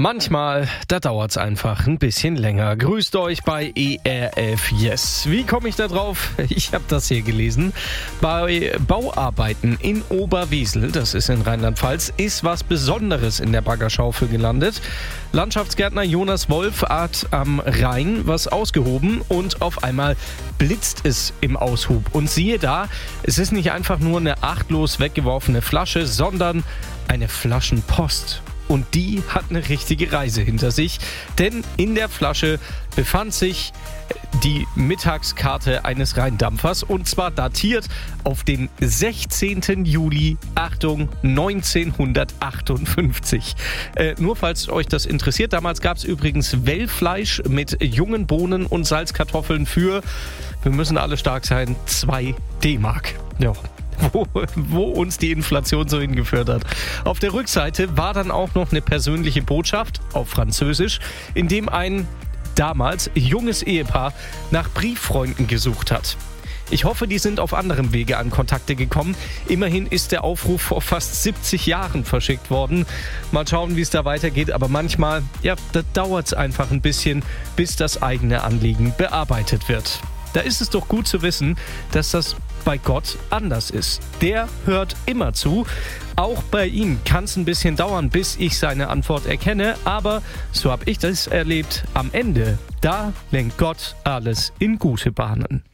Manchmal, da dauert's einfach ein bisschen länger. Grüßt euch bei ERF Yes. Wie komme ich da drauf? Ich habe das hier gelesen. Bei Bauarbeiten in Oberwesel, das ist in Rheinland-Pfalz, ist was Besonderes in der Baggerschaufel gelandet. Landschaftsgärtner Jonas Wolf hat am Rhein was ausgehoben und auf einmal blitzt es im Aushub. Und siehe da, es ist nicht einfach nur eine achtlos weggeworfene Flasche, sondern eine Flaschenpost. Und die hat eine richtige Reise hinter sich, denn in der Flasche befand sich die Mittagskarte eines Rheindampfers und zwar datiert auf den 16. Juli, Achtung, 1958. Nur falls euch das interessiert, damals gab es übrigens Wellfleisch mit jungen Bohnen und Salzkartoffeln für, wir müssen alle stark sein, 2 D-Mark. Ja. Wo uns die Inflation so hingeführt hat. Auf der Rückseite war dann auch noch eine persönliche Botschaft auf Französisch, in dem ein damals junges Ehepaar nach Brieffreunden gesucht hat. Ich hoffe, die sind auf anderem Wege an Kontakte gekommen. Immerhin ist der Aufruf vor fast 70 Jahren verschickt worden. Mal schauen, wie es da weitergeht. Aber manchmal, ja, da dauert es einfach ein bisschen, bis das eigene Anliegen bearbeitet wird. Da ist es doch gut zu wissen, dass das bei Gott anders ist. Der hört immer zu. Auch bei ihm kann es ein bisschen dauern, bis ich seine Antwort erkenne. Aber so habe ich das erlebt. Am Ende, da lenkt Gott alles in gute Bahnen.